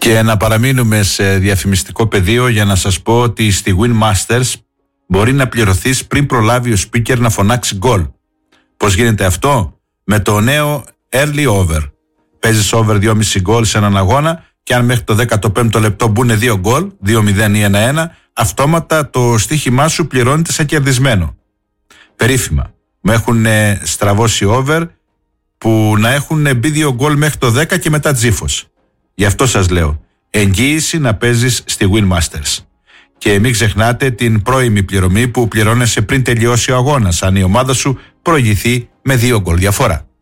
Και να παραμείνουμε σε διαφημιστικό πεδίο για να σας πω ότι στη Win Masters μπορεί να πληρωθείς πριν προλάβει ο speaker να φωνάξει γκολ. Πώς γίνεται αυτό? Με το νέο Early Over. Παίζεις over 2,5 γκολ σε έναν αγώνα και αν μέχρι το 15ο λεπτό μπουν 2 γκολ, 2-0 ή 1-1, αυτόματα το στοίχημά σου πληρώνεται σαν κερδισμένο. Περίφημα. Μου έχουν στραβώσει over που να έχουν μπει 2 γκολ μέχρι το 10 και μετά τζίφος. Γι' αυτό σας λέω, εγγύηση να παίζεις στη Win Masters. Και μην ξεχνάτε την πρώιμη πληρωμή που πληρώνεσαι πριν τελειώσει ο αγώνας, αν η ομάδα σου προηγηθεί με 2 γκολ διαφορά.